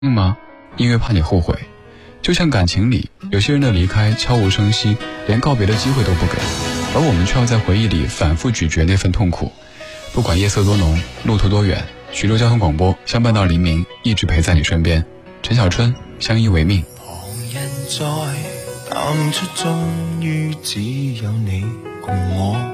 吗？因为怕你后悔。就像感情里，有些人的离开悄无声息，连告别的机会都不给，而我们却要在回忆里反复咀嚼那份痛苦。不管夜色多浓，路途多远，徐州交通广播相伴到黎明，一直陪在你身边。陈小春，相依为命。 旁人在淡出，終於只有你共我。